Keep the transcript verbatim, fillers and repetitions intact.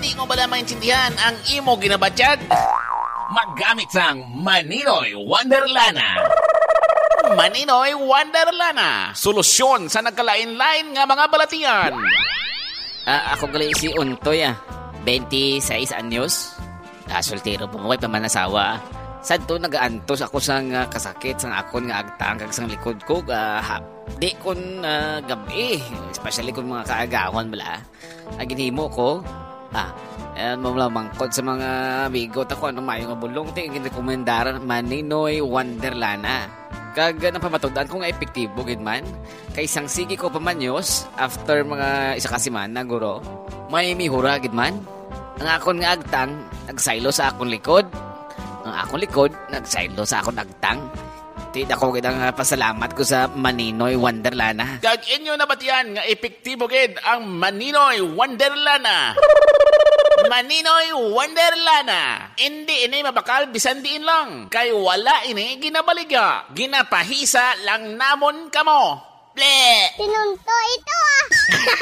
Di mo bala maintindihan ang imo ginabatyag? Maggamit sang Maninoy Wonderlana. Maninoy Wonderlana. Solusyon sa nagkalain-lain nga mga balatian. Ah, ako galing si Untoy ah. twenty-six anyos. Ah, soltero pa mo, pa man asawa. Sad to nagaantos ako sa nga kasakit sang akon nga agtang kag sang likod ko. Ah, ha, di kun uh, gabi, especially kun mga kaagahon bala. Ah, ginhimo ko. Ah, eh, mamlamangkod sa mga bigot ako ano mayo nga bulong ti ginakomendaran Maninoy Wonderlana. Kag napamatudaan ko nga epektibo gid man. Kay isang sige ko pamanyos after mga isa ka semana guro. May mihura gid man. Ang akon nga agtang nagsaylo sa akon likod. Ang akon likod nagsaylo sa akon agtang. Ti dako gid ang pasalamat ko sa Maninoy Wonderlana. Kag inyo nabatian nga epektibo gid ang Maninoy Wonderlana. Maninoy Wonderlana. Hindi ini mabakal bisan diin lang. Kay wala ini ginabaliga. Ginapahisa lang namon kamo. Ble! Tinunto ito ah!